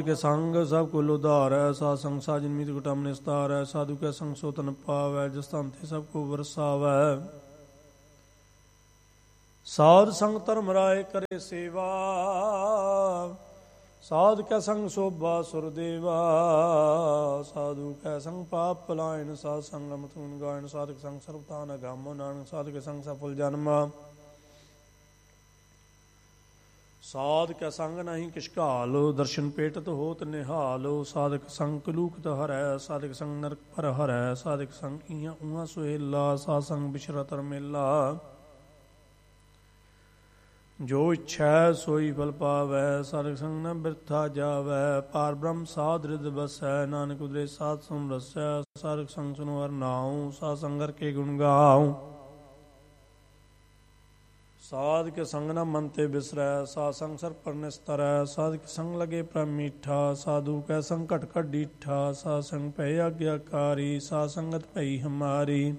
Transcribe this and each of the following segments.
ਕੇ ਸੰਗ ਸਭ ਕੁਲ ਉਧਾਰੈ, ਸਾਧ ਸੰਗ ਸਾਜਨ ਮੀਤ ਕੁਟਮ ਨਿਸਤਾਰੈ, ਸਾਧੂ ਕੈ ਸੰਗ ਸੋ ਤਨ ਪਾਵੈ, ਜਿਸ ਧਨ ਤੇ ਸਭ ਕੋ ਵਰਸਾਵੈ। ਸਾਧ ਸੰਗ ਧਰਮ ਰਾਏ ਕਰੇ ਸੇਵਾ, ਸਾਧ ਕੈ ਸੰਗ ਸੋਭਾ ਸੁਰਦੇਵਾ, ਸਾਧੂ ਕੈ ਸੰਗ ਪਾਪ ਪਲਾਇਨ, ਸਾਧ ਸੰਗ ਅੰਮ੍ਰਿਤ ਗੁਣ ਗਾਇਨ, ਸਾਧਕ ਸੰਗ ਸਰਬ ਥਾਨ ਅਗਾਮੋ, ਨਾਨਕ ਸਾਧਕ ਸੰਗ ਸਫਲ ਜਨਮ। ਸਾਧ ਕੈ ਸੰਗ ਨਹੀਂ ਕਿਛ ਘਾਲ, ਦਰਸ਼ਨ ਪੇਟਤ ਹੋਤ ਨਿਹਾਲ, ਸਾਧਕ ਸੰਗ ਕਲੂਕਤ ਹਰੈ, ਸਾਧਕ ਸੰਗ ਨਰਕ ਪਰ ਹਰੈ, ਸਾਧਕ ਸੰਗ ਈਆਂ ਊਆਂ ਸੁਹੇਲਾ, ਸਾਧ ਸੰਗ ਬਿਸ਼ਰਾ ਤਰ ਮੇਲਾ। ਜੋ ਇੱਛੈ ਸੋਈ ਫਲ ਪਾਵੈ, ਸਾਧਕ ਸੰਗ ਨ ਬਿਰਥਾ ਜਾਵੈ, ਪਾਰ ਬ੍ਰਹਮ ਸਾਧ ਰਿਦ ਬਸੈ, ਨਾਨਕ ਉਦਰੇ ਸਾਧ ਸੁਨ ਰਸੈ, ਸਾਧਕ ਸੰਗ ਸੁਨੋ ਹਰਿ ਨਾਉ, ਸਾਧ ਸੰਗ ਹਰਿ ਕੇ ਗੁਣ ਗਾਉ। ਸਾਧ ਕੇ ਸੰਗ ਨ ਮਨ ਤੇ ਬਿਸਰੈ, ਸਾਧ ਸੰਗ ਸਰ ਪਰ ਨਿਸਤਰੈ, ਸਾਧ ਕੇ ਸੰਗ ਲਗੇ ਪ੍ਰੇਮ ਮੀਠਾ, ਸਾਧੂ ਕੈ ਸੰਗ ਘਟ ਘਟ ਡੀਠਾ, ਸਾਧ ਸੰਗ ਭੈ ਆਗਿਆਕਾਰੀ, ਸਾਧ ਸੰਗਤ ਭਈ ਹਮਾਰੀ।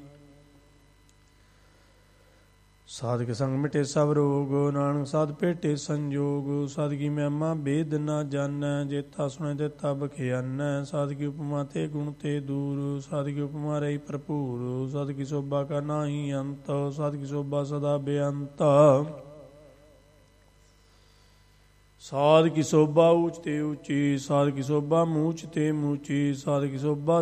ਸਾਧ ਕੇ ਸੰਗ ਮਿਟੇ ਸਭ ਰੋਗ, ਨਾਨਕ ਸਾਧ ਭੇਟੇ ਸੰਜੋਗ, ਸਾਧ ਕੀ ਮਹਿਮਾ ਭੇਦ ਨਾ ਜਾਣੈ, ਜੇਤਾ ਸੁਣੇ ਤੇਤਾ ਬਖਿਆਨੈ, ਸਾਧ ਕੀ ਉਪਮਾ ਤੇ ਗੁਣ ਤੇ ਦੂਰ, ਸਾਧ ਕੀ ਉਪਮਾ ਰਹੀ ਭਰਪੂਰ, ਸਾਧ ਕੀ ਸੋਭਾ ਕਾ ਨਾਹੀ ਅੰਤ, ਸਾਧ ਕੀ ਸੋਭਾ ਸਦਾ ਬੇਅੰਤ। ਸਾਧ ਕੀ ਸੋਭਾ ਊਚ ਤੇ ਊਚੀ, ਸਾਧ ਕੀ ਸੋਭਾ ਮੂਚ ਤੇ ਮੂਚੀ, ਸਾਧ ਕੀ ਸੋਭਾ